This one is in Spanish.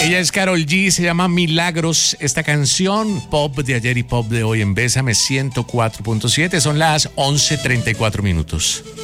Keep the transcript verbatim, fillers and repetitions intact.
Ella es Karol G, se llama Milagros. Esta canción, pop de ayer y pop de hoy en Bésame ciento cuatro punto siete. Son las once treinta y cuatro minutos.